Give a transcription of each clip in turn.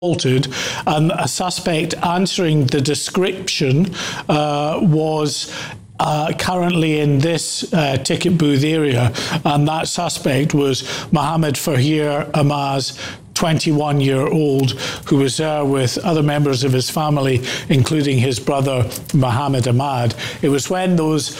and a suspect answering the description was currently in this ticket booth area, and that suspect was Mohammed Fahir Amaz, 21-year-old, who was there with other members of his family, including his brother Mohammed Ahmad. It was when those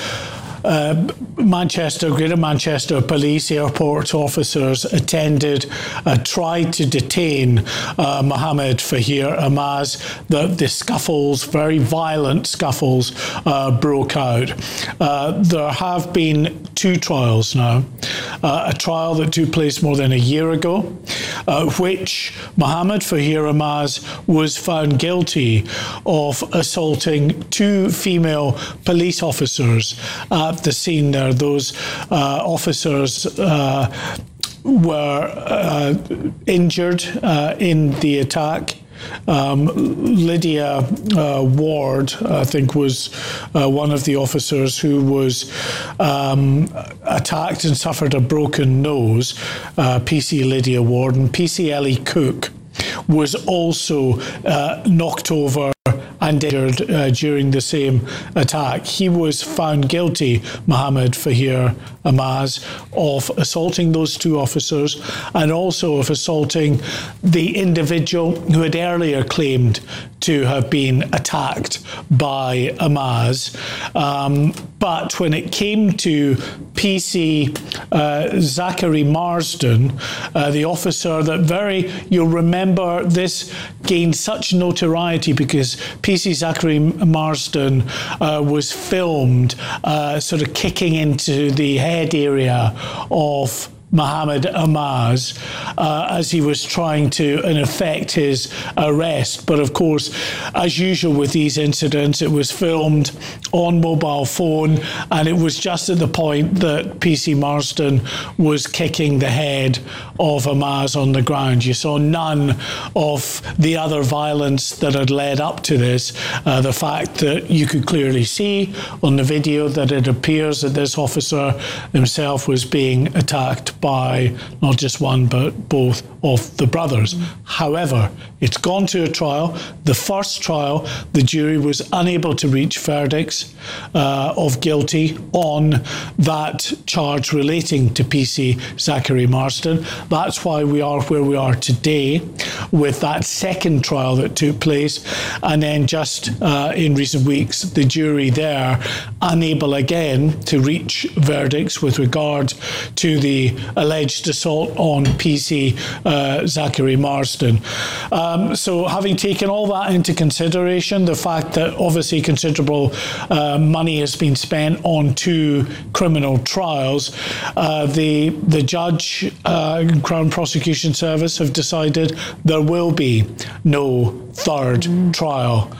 Greater Manchester Police Airport officers tried to detain Mohammed Fahir Amaz that the scuffles, very violent scuffles, broke out. There have been two trials now. A trial that took place more than a year ago, which Mohammed Fahir Amaz was found guilty of assaulting two female police officers at the scene there. Those officers were injured in the attack. Lydia Ward, I think, was one of the officers who was attacked and suffered a broken nose, PC Lydia Ward, and PC Ellie Cook was also knocked over and injured during the same attack. He was found guilty, Mohammed Fahir Amaz, of assaulting those two officers and also of assaulting the individual who had earlier claimed to have been attacked by Amaz. But when it came to PC Zachary Marsden, the officer you'll remember this gained such notoriety because PC Zachary Marsden was filmed sort of kicking into the head area of Mohammed Amaz as he was trying to, in effect, his arrest. But of course, as usual with these incidents, it was filmed on mobile phone, and it was just at the point that PC Marsden was kicking the head of Amaz on the ground. You saw none of the other violence that had led up to this. The fact that you could clearly see on the video that it appears that this officer himself was being attacked by not just one but both of the brothers. However, it's gone to a trial. The first trial, the jury was unable to reach verdicts of guilty on that charge relating to PC Zachary Marsden. That's why we are where we are today with that second trial that took place. And then just in recent weeks, the jury there unable again to reach verdicts with regard to the alleged assault on PC Zachary Marsden. So having taken all that into consideration, the fact that obviously considerable money has been spent on two criminal trials, the judge and Crown Prosecution Service have decided there will be no third trial.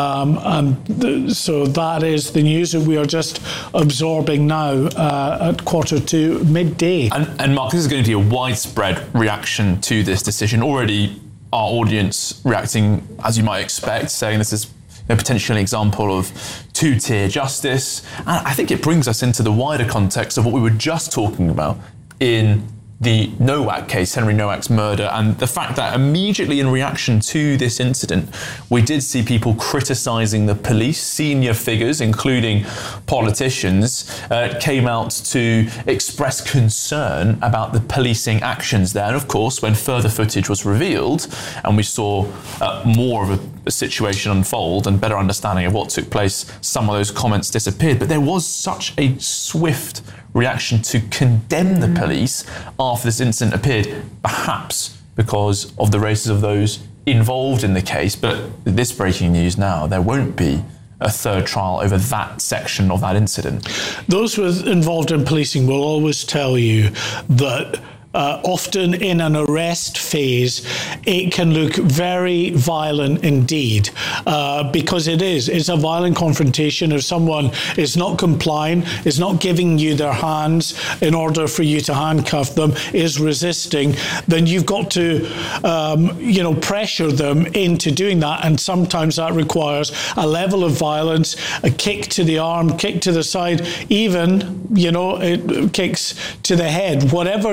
So that is the news that we are just absorbing now at 1:45 midday. And Mark, this is going to be a widespread reaction to this decision. Already our audience reacting, as you might expect, saying this is potentially an example of two-tier justice. And I think it brings us into the wider context of what we were just talking about in the Nowak case, Henry Nowak's murder, and the fact that immediately in reaction to this incident, we did see people criticising the police. Senior figures, including politicians, came out to express concern about the policing actions there. And of course, when further footage was revealed and we saw more of a situation unfold and better understanding of what took place, some of those comments disappeared. But there was such a swift reaction to condemn the police after this incident appeared, perhaps because of the races of those involved in the case. But this breaking news now, there won't be a third trial over that section of that incident. Those involved in policing will always tell you that often in an arrest phase, it can look very violent indeed, because it's a violent confrontation. If someone is not complying, is not giving you their hands in order for you to handcuff them, is resisting, then you've got to, pressure them into doing that. And sometimes that requires a level of violence, a kick to the arm, kick to the side, even, kicks to the head. Whatever the officer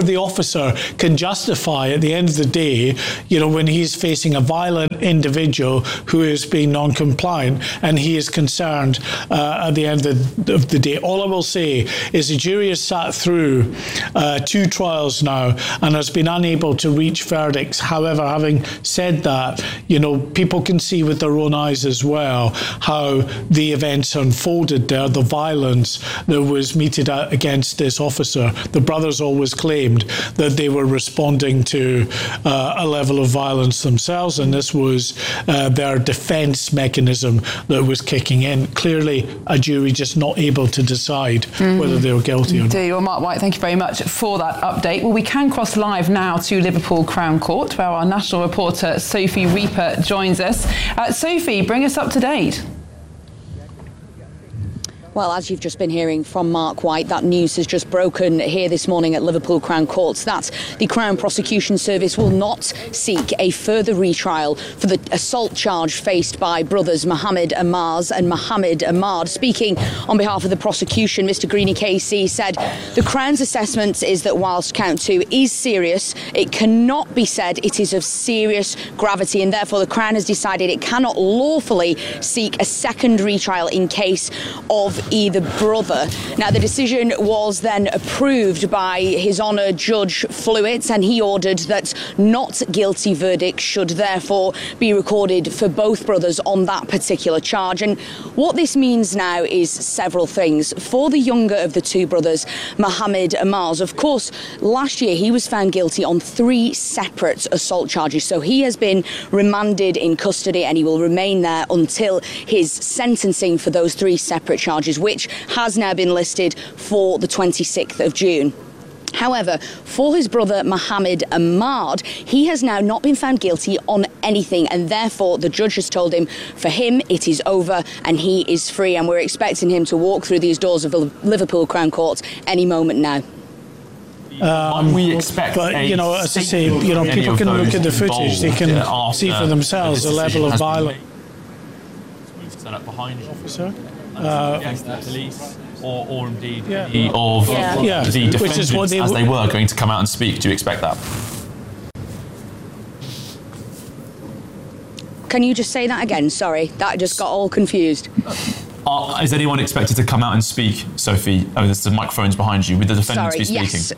officer can justify at the end of the day, when he's facing a violent individual who is being non-compliant and he is concerned at the end of the day. All I will say is the jury has sat through 2 trials now and has been unable to reach verdicts. However, having said that, people can see with their own eyes as well how the events unfolded there, the violence that was meted out against this officer. The brothers always claimed that they were responding to a level of violence themselves, and this was their defence mechanism that was kicking in. Clearly, a jury just not able to decide whether they were guilty or not. Well, Mark White, thank you very much for that update. Well, we can cross live now to Liverpool Crown Court, where our national reporter Sophie Reaper joins us. Sophie, bring us up to date. Well, as you've just been hearing from Mark White, that news has just broken here this morning at Liverpool Crown Court that the Crown Prosecution Service will not seek a further retrial for the assault charge faced by brothers Mohammed Amars and Mohammed Ahmad. Speaking on behalf of the prosecution, Mr Greenie KC said the Crown's assessment is that whilst count 2 is serious, it cannot be said it is of serious gravity, and therefore the Crown has decided it cannot lawfully seek a second retrial in case of either brother. Now, the decision was then approved by His Honour Judge Fluitt, and he ordered that not guilty verdicts should therefore be recorded for both brothers on that particular charge. And what this means now is several things. For the younger of the 2 brothers, Mohammed Amars, of course, last year he was found guilty on 3 separate assault charges. So he has been remanded in custody and he will remain there until his sentencing for those 3 separate charges, which has now been listed for the 26th of June. However, for his brother Mohammed Ahmad, he has now not been found guilty on anything, and therefore the judge has told him for him it is over and he is free, and we're expecting him to walk through these doors of Liverpool Crown Court any moment now. We expect, but as I say, people can look at the footage; they can see for themselves the level of violence. Set up behind you, officer. Against the police, or indeed the defendants, as they were going to come out and speak. Do you expect that? Can you just say that again? Sorry, that just got all confused. Is anyone expected to come out and speak, Sophie? There's the microphones behind you. With the defendants be speaking? Yes.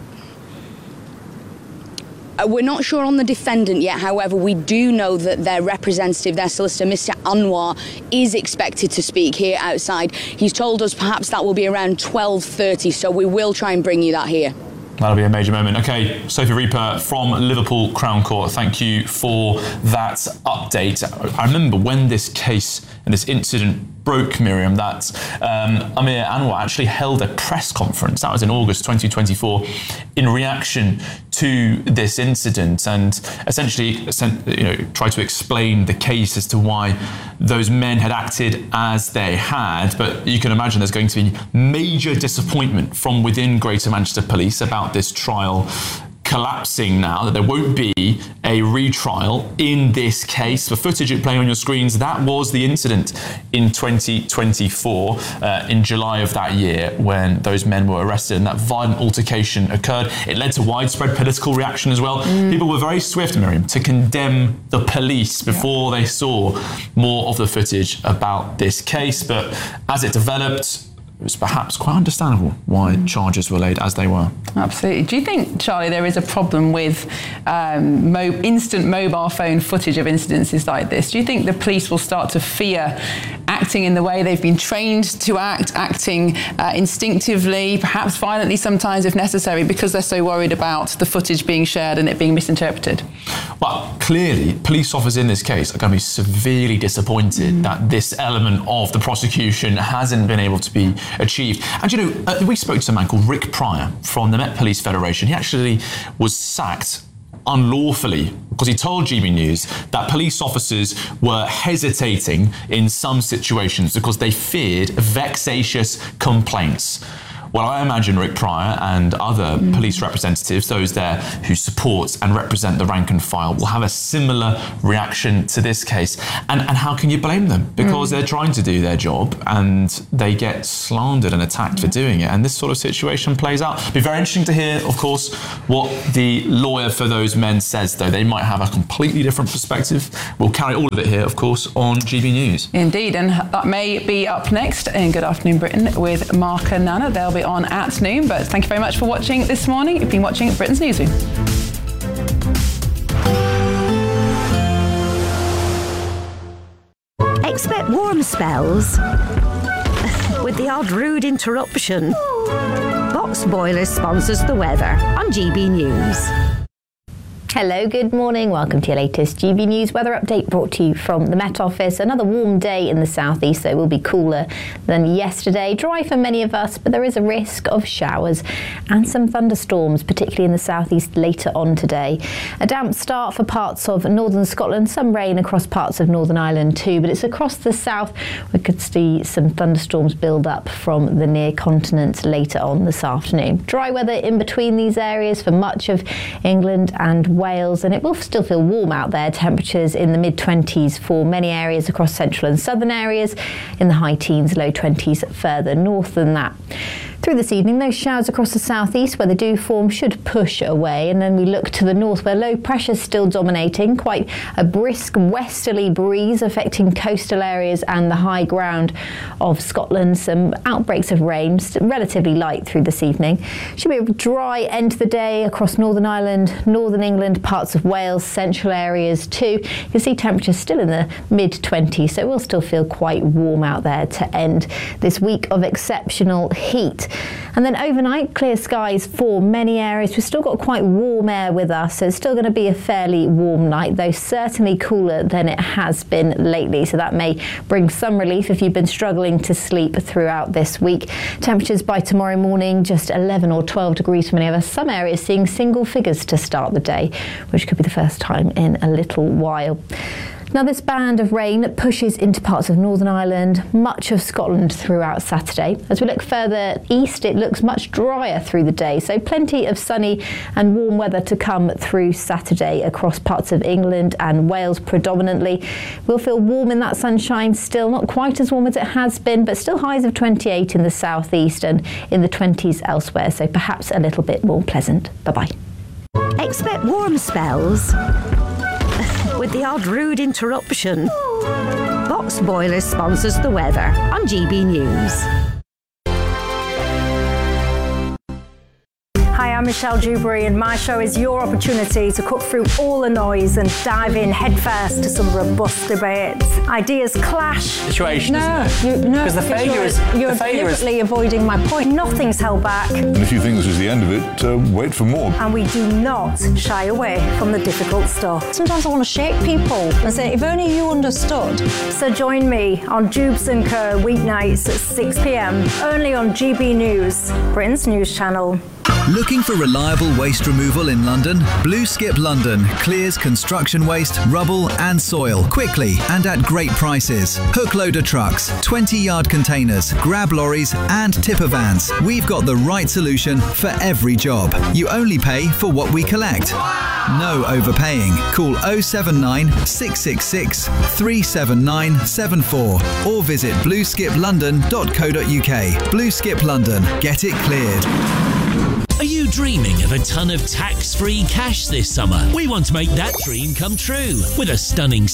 We're not sure on the defendant yet. However, we do know that their representative, their solicitor, Mr Anwar, is expected to speak here outside. He's told us perhaps that will be around 12:30, so we will try and bring you that here. That'll be a major moment. Okay, Sophie Reaper from Liverpool Crown Court, thank you for that update. I remember when this case and this incident broke, Miriam, that Amir Anwar actually held a press conference. That was in August 2024 in reaction to this incident, and essentially tried to explain the case as to why those men had acted as they had. But you can imagine there's going to be major disappointment from within Greater Manchester Police about this trial collapsing now, that there won't be a retrial in this case. The footage you're playing on your screens, that was the incident in 2024, in July of that year, when those men were arrested and that violent altercation occurred. It led to widespread political reaction as well. People were very swift, Miriam, to condemn the police before they saw more of the footage about this case. But as it developed, it was perhaps quite understandable why charges were laid as they were. Absolutely. Do you think, Charlie, there is a problem with instant mobile phone footage of incidences like this? Do you think the police will start to fear acting in the way they've been trained to act, acting instinctively, perhaps violently sometimes if necessary, because they're so worried about the footage being shared and it being misinterpreted? Well, clearly, police officers in this case are going to be severely disappointed that this element of the prosecution hasn't been able to be achieved. And we spoke to a man called Rick Pryor from the Met Police Federation. He actually was sacked unlawfully because he told GB News that police officers were hesitating in some situations because they feared vexatious complaints. Well, I imagine Rick Pryor and other police representatives, those there who support and represent the rank and file, will have a similar reaction to this case. And how can you blame them? Because they're trying to do their job and they get slandered and attacked for doing it. And this sort of situation plays out. It'll be very interesting to hear, of course, what the lawyer for those men says, though. They might have a completely different perspective. We'll carry all of it here, of course, on GB News. Indeed, and that may be up next in Good Afternoon Britain with Mark and Nana. They'll be on at noon, but thank you very much for watching this morning. You've been watching Britain's Newsroom. Expect warm spells with the odd rude interruption. Box Boilers sponsors the weather on GB News. Hello, good morning. Welcome to your latest GB News weather update brought to you from the Met Office. Another warm day in the southeast, so it will be cooler than yesterday. Dry for many of us, but there is a risk of showers and some thunderstorms, particularly in the southeast later on today. A damp start for parts of northern Scotland, some rain across parts of Northern Ireland too, but it's across the south we could see some thunderstorms build up from the near continent later on this afternoon. Dry weather in between these areas for much of England and Wales, and it will still feel warm out there. Temperatures in the mid-20s for many areas across central and southern areas, in the high teens, low 20s further north than that. Through this evening, those showers across the southeast where they do form should push away, and then we look to the north where low pressure is still dominating. Quite a brisk westerly breeze affecting coastal areas and the high ground of Scotland. Some outbreaks of rain, relatively light through this evening. Should be a dry end to the day across Northern Ireland, Northern England, parts of Wales, central areas too. You'll see temperatures still in the mid-20s, so it will still feel quite warm out there to end this week of exceptional heat. And then overnight, clear skies for many areas. We've still got quite warm air with us, so it's still going to be a fairly warm night, though certainly cooler than it has been lately. So that may bring some relief if you've been struggling to sleep throughout this week. Temperatures by tomorrow morning, just 11 or 12 degrees for many of us. Some areas seeing single figures to start the day, which could be the first time in a little while. Now, this band of rain pushes into parts of Northern Ireland, much of Scotland throughout Saturday. As we look further east, it looks much drier through the day, so plenty of sunny and warm weather to come through Saturday across parts of England and Wales predominantly. We'll feel warm in that sunshine still, not quite as warm as it has been, but still highs of 28 in the southeast and in the 20s elsewhere, so perhaps a little bit more pleasant. Bye-bye. Expect warm spells with the odd rude interruption. Box Boilers sponsors the weather on GB News. Hi, I'm Michelle Dewberry, and my show is your opportunity to cut through all the noise and dive in headfirst to some robust debates. Ideas clash. Situation, No, because the failure is you're deliberately avoiding my point. Nothing's held back, And if you think this is the end of it, wait for more. and we do not shy away from the difficult stuff. Sometimes I want to shake people and say, if only you understood. So join me on Jubes & Co. weeknights at 6 p.m. only on GB News, Britain's news channel. Looking for reliable waste removal in London? Blue Skip London clears construction waste, rubble and soil quickly and at great prices. Hook loader trucks, 20-yard containers, grab lorries and tipper vans. We've got the right solution for every job. You only pay for what we collect. No overpaying. Call 079 666 37974 or visit blueskiplondon.co.uk. Blue Skip London. Get it cleared. Are you dreaming of a ton of tax-free cash this summer? We want to make that dream come true with a stunning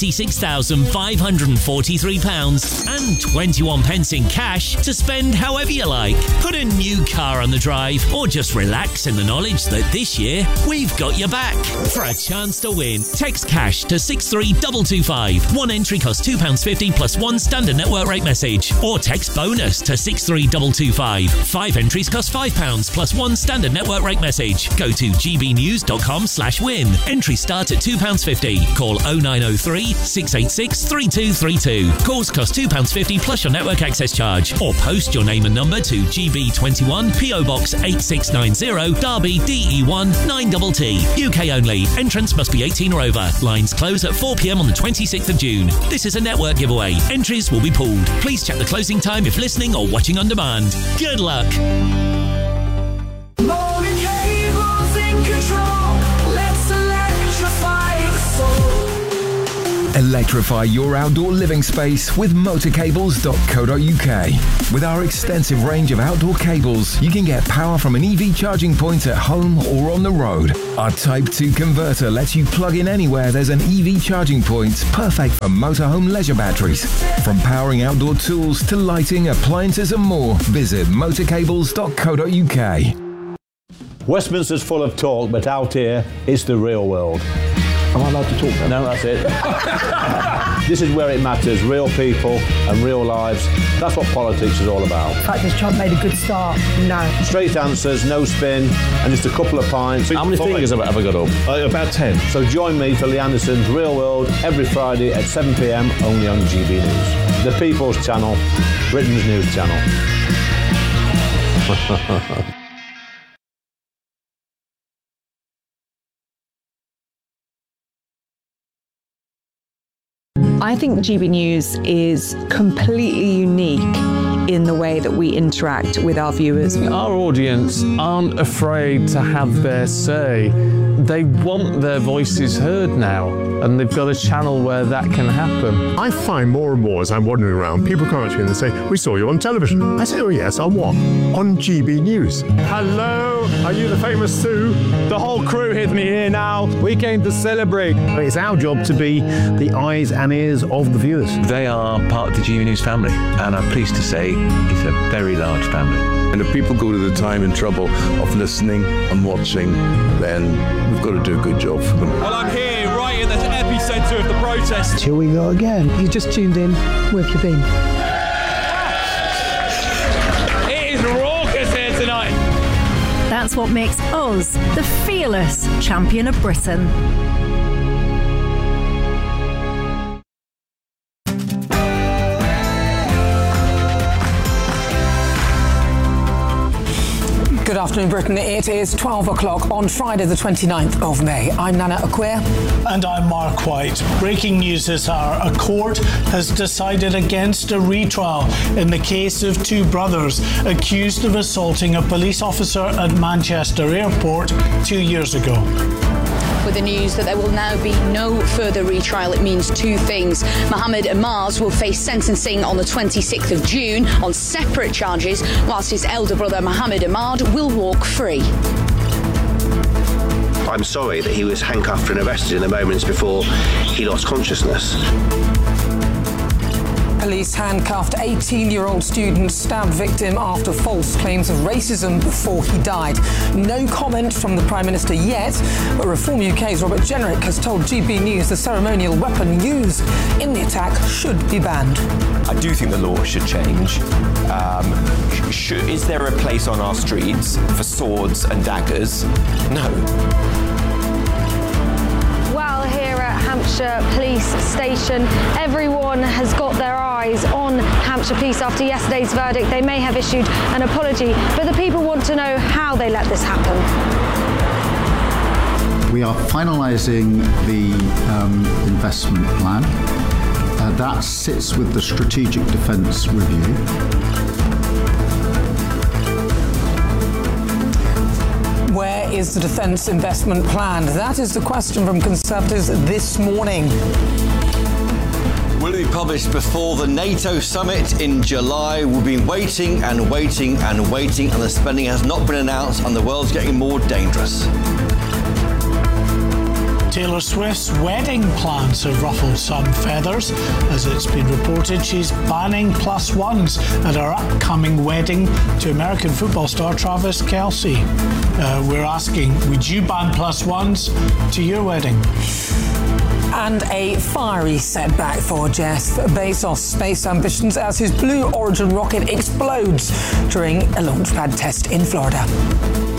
£76,543 and 21 pence in cash to spend however you like. Put a new car on the drive or just relax in the knowledge that this year we've got your back. For a chance to win, text cash to 63225. One entry costs £2.50 plus one standard network rate message. Or text bonus to 63225. 5 entries cost £5 plus one standard network rate message. Go to gbnews.com/win. Entries start at £2.50. Call 0903 686 3232. Calls cost £2.50 plus your network access charge. Or post your name and number to GB21 PO Box 8690 Derby DE1 9TT. UK only. Entrance must be 18 or over. Lines close at 4 p.m. on the 26th of June. This is a network giveaway. Entries will be pulled. Please check the closing time if listening or watching on demand. Good luck. Electrify your outdoor living space with motorcables.co.uk. With our extensive range of outdoor cables, you can get power from an EV charging point at home or on the road. Our Type 2 converter lets you plug in anywhere there's an EV charging point, perfect for motorhome leisure batteries. From powering outdoor tools to lighting, appliances and more, visit motorcables.co.uk. Westminster's full of talk, but out here, it's the real world. Am I allowed to talk now? No, that's it. This is where it matters, real people and real lives. That's what politics is all about. In fact, has Trump made a good start? No. Straight answers, no spin, and just a couple of pints. How many fingers have I ever got up? About 10. So join me for Lee Anderson's Real World every Friday at 7 p.m, only on GB News. The People's Channel, Britain's news channel. I think GB News is completely unique in the way that we interact with our viewers. Our audience aren't afraid to have their say. They want their voices heard now, and they've got a channel where that can happen. I find more and more as I'm wandering around, people come up to me and they say, "We saw you on television." I say, "Oh yes, on what?" "On GB News." Hello, are you the famous Sue? The whole crew with me here now. We came to celebrate. It's our job to be the eyes and ears of the viewers. They are part of the GB News family, and I'm pleased to say it's a very large family. And if people go to the time and trouble of listening and watching, then we've got to do a good job for them. Well, I'm here right in the epicentre of the protest. Here we go again. You just tuned in. Where have you been? It is raucous here tonight. That's what makes us the fearless champion of Britain. Good afternoon, Britain. It is 12 o'clock on Friday, the 29th of May. I'm Nana Acquia. And I'm Mark White. Breaking news this hour. A court has decided against a retrial in the case of two brothers accused of assaulting a police officer at Manchester Airport 2 years ago. With the news that there will now be no further retrial, it means two things. Mohammed Amars will face sentencing on the 26th of June on separate charges, whilst his elder brother Mohammed Ahmad will walk free. I'm sorry that he was handcuffed and arrested in the moments before he lost consciousness. Police handcuffed 18-year-old student stabbed victim after false claims of racism before he died. No comment from the Prime Minister yet, but Reform UK's Robert Jenrick has told GB News the ceremonial weapon used in the attack should be banned. I do think the law should change. Is there a place on our streets for swords and daggers? No. Well, here at Hampshire Police Station, everyone has got their eyes on Hampshire Police after yesterday's verdict. They may have issued an apology, but the people want to know how they let this happen. We are finalising the investment plan. That sits with the Strategic Defence Review. Where is the defence investment plan? That is the question from Conservatives this morning. Will it be published before the NATO summit in July? We've been waiting and waiting and waiting, and the spending has not been announced, and the world's getting more dangerous. Taylor Swift's wedding plans have ruffled some feathers. As it's been reported, she's banning +1s at her upcoming wedding to American football star Travis Kelce. We're asking, would you ban +1s to your wedding? And a fiery setback for Jeff Bezos' space ambitions as his Blue Origin rocket explodes during a launchpad test in Florida.